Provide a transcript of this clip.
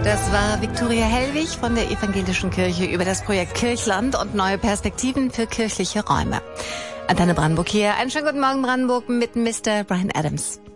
Das war Viktoria Hellwig von der Evangelischen Kirche über das Projekt Kirchland und neue Perspektiven für kirchliche Räume. Antenne Brandenburg hier. Einen schönen guten Morgen Brandenburg mit Mr. Brian Adams.